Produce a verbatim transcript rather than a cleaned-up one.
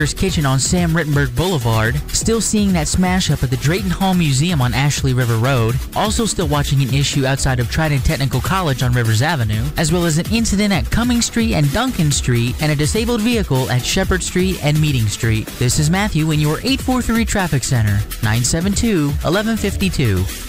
Kitchen on Sam Rittenberg Boulevard, still seeing that smash up at the Drayton Hall Museum on Ashley River Road, also still watching an issue outside of Trident Technical College on Rivers Avenue, as well as an incident at Cumming Street and Duncan Street, and a disabled vehicle at Shepherd Street and Meeting Street. This is Matthew in your eight four three Traffic Center, nine seven two, one one five two.